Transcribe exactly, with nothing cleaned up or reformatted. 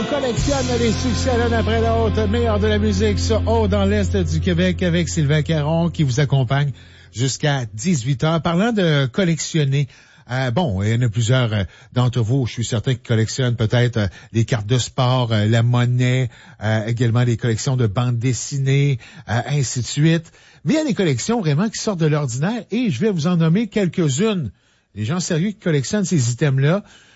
On collectionne les succès l'un après l'autre, meilleur de la musique sur Haut dans l'Est du Québec avec Sylvain Caron qui vous accompagne jusqu'à dix-huit heures. Parlant de collectionner, euh, bon, il y en a plusieurs euh, d'entre vous, je suis certain, qui collectionnent peut-être euh, les cartes de sport, euh, la monnaie, euh, également les collections de bandes dessinées, euh, ainsi de suite. Mais il y a des collections vraiment qui sortent de l'ordinaire et je vais vous en nommer quelques-unes. Les gens sérieux qui collectionnent ces items-là,